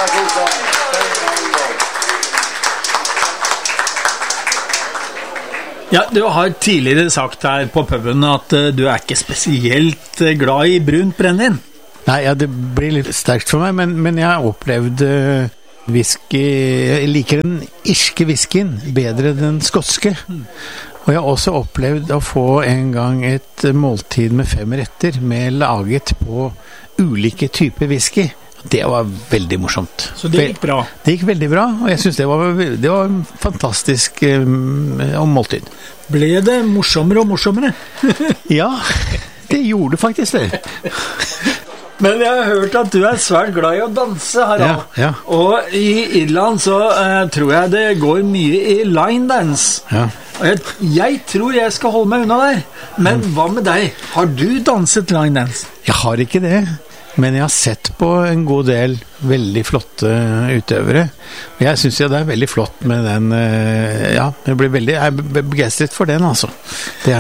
Ja, du har tidligere sagt her på puben at du ikke spesielt glad I brunt brennevin. Nei, ja, det blir litt sterkt for meg, men jeg har opplevd whisky. Jeg liker den irske whiskyen bedre enn den skotske. Og jeg har også opplevd å få en gang et måltid med 5 retter med laget på ulike typer whisky. Det var veldig morsomt. Så det gikk bra? Det gikk veldig bra, og jeg synes det var en fantastisk måltid. Ble det morsommere og morsommere? Ja, det gjorde faktisk det. Men jeg har hørt at du svært glad I å danse, Harald. Ja. Og I Irland så tror jeg det går mye I line dance. Ja. Og jeg tror jeg skal holde meg unna der. Men hva med deg? Har du danset line dance? Jeg har ikke det. Men jeg har sett på en god del veldig flotte utøvere. Og jeg synes jo det veldig flott med den, ja, jeg er begeistret for den, altså. Det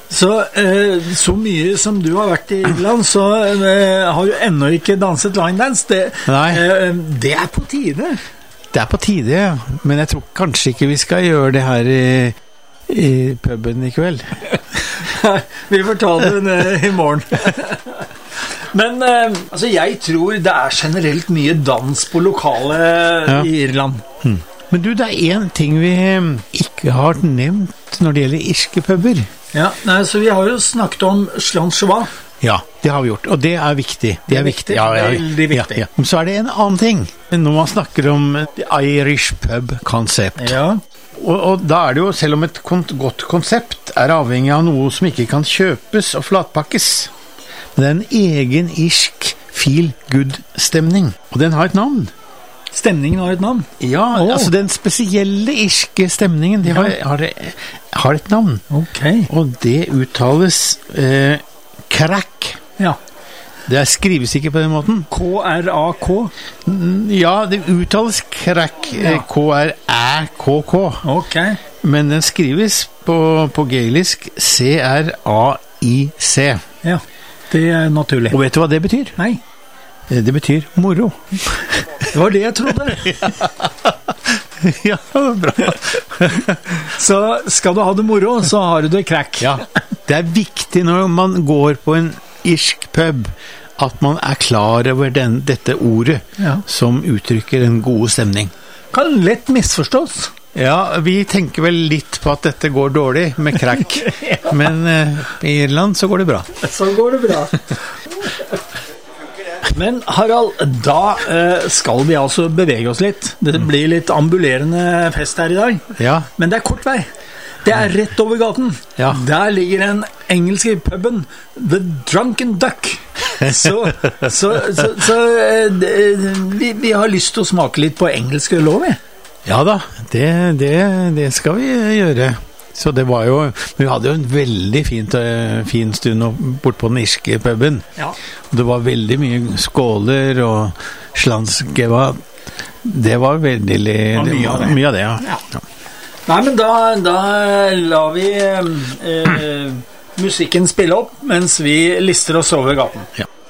så mye som du har vært I Irland, så har du ennå ikke danset line dance. Det på tide. Det på tide, ja. Men jeg tror kanskje ikke vi skal gjøre det her I puben I kveld. Vi får ta det I morgen. Men altså, jeg tror det generelt mye dans på lokale I Irland. Men du, det en ting vi ikke har nevnt når det gjelder irske puber. Ja, nei, så vi har jo snakket om Slancheva. Ja, det har vi gjort, og det viktig. Det viktig. Ja, veldig viktig. Ja. Så det en annen ting. Når man snakker om the Irish pub-konsept. Ja. Og da det jo, selv om et godt konsept avhengig av noe som ikke kan kjøpes og flatpakkes, men det en egen irsk feel-good-stemning. Og den har et navn. Stemningen har et navn? Ja, altså den spesielle irske stemningen, de har et navn. Ok. Og det uttales crack. Ja. Det skrives ikke på den måten. K-R-A-K? Ja, det uttales crack. K-R-Æ-K-K. Ok. Men den skrives på gaelisk C-R-A-I-C. Ja. Det naturlig. Og vet du hva det betyr? Nei. Det betyr moro. Det var det jeg trodde. Ja, bra. Så skal du ha det moro, så har du det crack. Ja, det viktig når man går på en irsk pub at man klar over dette ordet som uttrykker en god stemning. Kan lett misforstås. Ja, vi tenker vel litt på at dette går dårlig med crack, men I Irland så går det bra. Så går det bra. Men Harald, da skal vi altså bevege oss litt. Det blir litt ambulerende fest her I dag. Ja. Men det kort vei. Det rett over gaten. Ja. Der ligger den engelske puben The Drunken Duck. Så vi har lyst til å smake litt på engelsk øl også, vi. Ja da, det skal vi gjøre. Så det var jo, vi hadde jo en veldig fin stund bort på den irske puben. Ja. Det var veldig mye skåler og slanskeva. Det var veldig mye av det, ja. Nei, men da lar vi musikken spille opp mens vi lister oss over gaten. Ja.